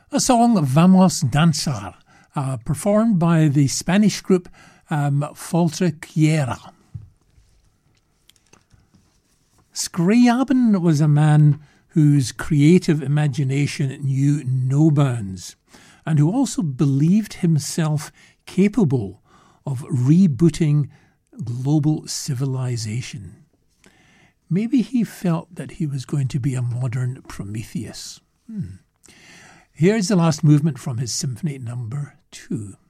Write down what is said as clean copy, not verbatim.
a song Vamos Danzar, performed by the Spanish group Foltrequiera. Scriabin was a man whose creative imagination knew no bounds, and who also believed himself capable of rebooting global civilization. Maybe he felt that he was going to be a modern Prometheus. Here's the last movement from his Symphony Number 2.